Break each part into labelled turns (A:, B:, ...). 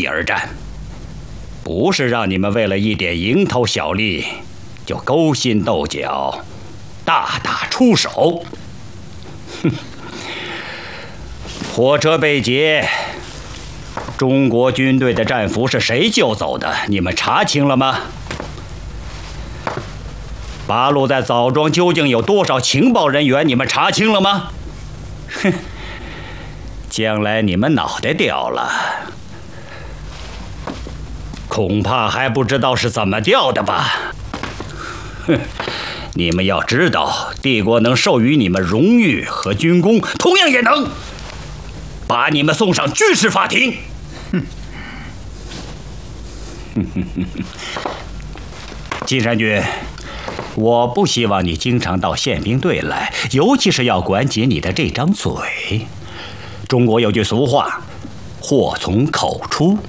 A: 而战，不是让你们为了一点蝇头小利就勾心斗角、大打出手。哼！火车被劫，中国军队的战俘是谁救走的？你们查清了吗？八路在枣庄究竟有多少情报人员？你们查清了吗？哼！将来你们脑袋掉了，恐怕还不知道是怎么掉的吧？哼！你们要知道，帝国能授予你们荣誉和军功，同样也能把你们送上军事法庭。哼！金山君，我不希望你经常到宪兵队来，尤其是要管紧你的这张嘴。中国有句俗话，祸从口出。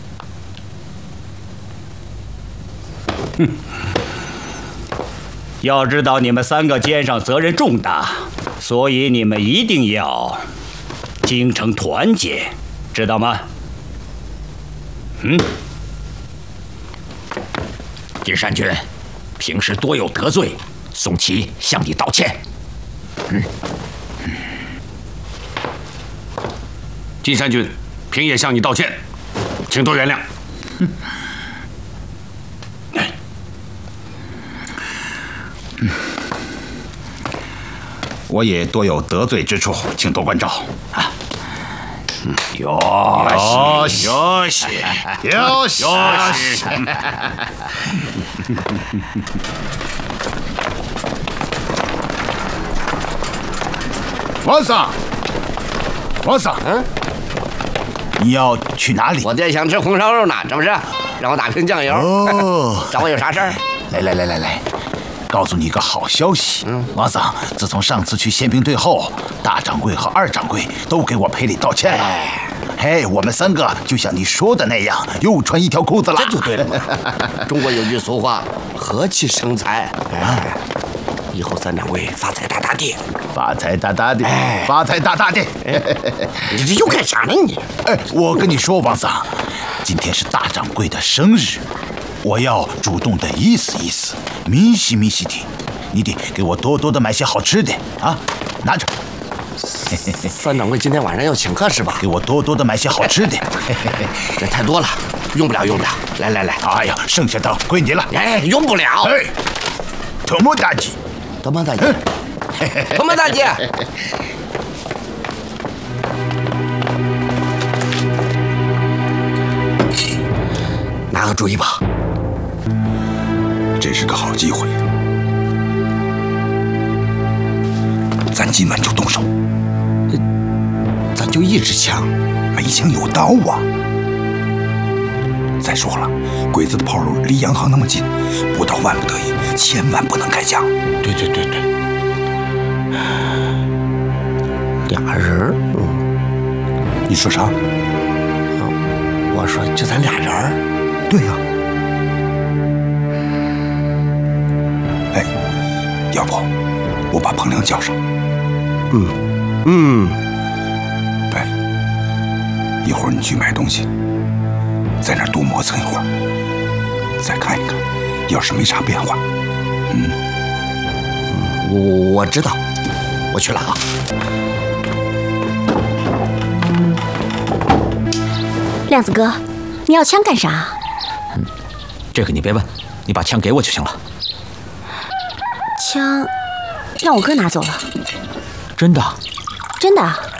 A: 哼！要知道你们3个肩上责任重大，所以你们一定要精诚团结，知道吗？
B: 金山君，平时多有得罪，宋琦向你道歉。
C: 金山君，平也向你道歉，请多原谅。
D: 我也多有得罪之处，请多关照啊！
C: よし
D: よしよし
C: よし。
D: 王桑，王桑，你要去哪里？
E: 我爹想吃红烧肉呢，这不是？让我打瓶酱油。
D: 哦，
E: 找我有啥事儿？
D: 来，告诉你一个好消息。王桑，自从上次去宪兵队后，大掌柜和二掌柜都给我赔礼道歉了。嘿，我们3个就像你说的那样，又穿一条裤子了。
E: 这就对了嘛。中国有句俗话，和气生财。以后3掌柜发财大大的，
D: 发财大大的，发财大大的。
E: 你这又干啥呢你？
D: 我跟你说，王桑，今天是大掌柜的生日，我要主动的意思意思，明细的，你得给我多多的买些好吃的啊，拿着。
E: 3掌柜今天晚上要请客是吧？
D: 给我多多的买些好吃的。
E: 这太多了，用不了。来，
D: 哎呀，剩下的归你了。
E: 用不了。
D: 特么大吉，
E: 多么大姐，多么大姐。拿个主意吧。
F: 这是个好机会，咱今晚就动手。
E: 咱就一支枪，
F: 没枪有刀啊。再说了，鬼子的炮路离洋行那么近，不到万不得已，千万不能开枪。
E: 对。俩人
F: 你说啥？
E: 我说就咱俩人。
F: 对呀。要不我把彭亮叫上。一会儿你去买东西，在那儿多磨蹭一会儿，再看一看，要是没啥变化，
E: 我知道，我去了啊。
G: 亮子哥，你要枪干啥？
B: 这个你别问，你把枪给我就行了。
G: 枪让我哥拿走了。
B: 真的？
G: 真的。